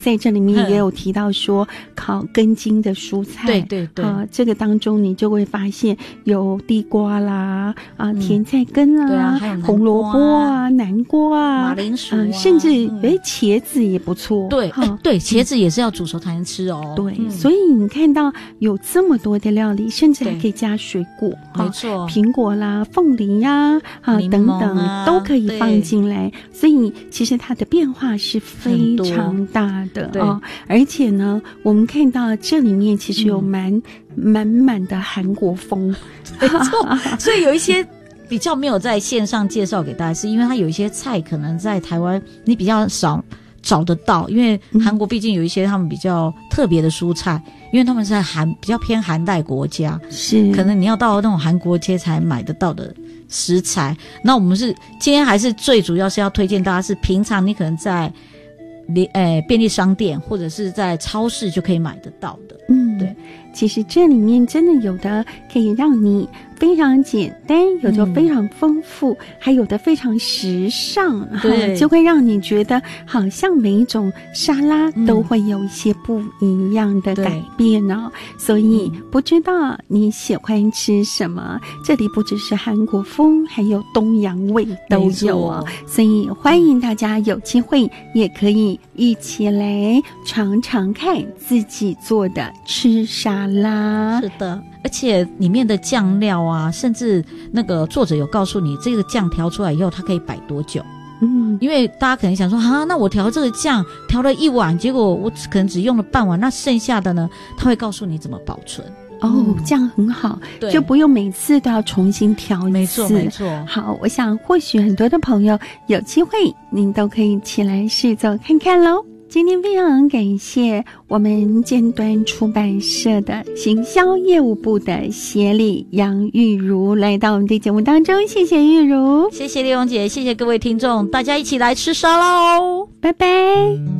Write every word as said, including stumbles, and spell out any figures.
在这里面也有提到说烤根茎的蔬菜， 对对对啊，这个当中你就会发现有地瓜啦，啊，甜菜根啊， 对啊，还有红萝卜啊，南瓜啊， 马铃薯啊， 嗯、甚至诶茄子也不错， 对，哎，对，茄子也是要煮熟才能吃哦。 对， 嗯、 所以你看到有这么多的料理，甚至还可以加水果， 没错， 苹果啦、凤梨呀、啊，啊等等都可以放进来，所以其实它的变化是非常大的哦。而且呢，我们看到这里面其实有蛮、嗯、满满的韩国风， 没错，所以有一些比较没有在线上介绍给大家，是因为它有一些菜可能在台湾你比较少找得到，因为韩国毕竟有一些他们比较特别的蔬菜，因为他们是在韩比较偏寒带国家， 是可能你要到那种韩国街才买得到的食材。那我们是今天还是最主要是要推荐大家是平常你可能在呃便利商店或者是在超市就可以买得到的。 嗯， 对， 其实这里面真的有的可以让你非常简单，有的非常丰富、嗯、还有的非常时尚，对，就会让你觉得好像每一种沙拉都会有一些不一样的改变哦、嗯、所以不知道你喜欢吃什么，这里不只是韩国风，还有东洋味都有哦，所以欢迎大家有机会也可以一起来尝尝看自己做的吃沙拉。 是的，而且里面的酱料啊，甚至那个作者有告诉你这个酱调出来以后它可以摆多久。嗯，因为大家可能想说啊，那我调这个酱调了一碗，结果我可能只用了半碗，那剩下的呢，他会告诉你怎么保存。 哦、嗯，这样很好，就不用每次都要重新调一次。 没错没错。 好，我想或许很多的朋友有机会您都可以起来试着看看咯。今天非常感谢我们尖端出版社的行销业务部的协理杨玉如来到我们的节目当中，谢谢玉如， 谢谢丽蓉姐，谢谢各位听众，大家一起来吃沙拉哦， 拜拜。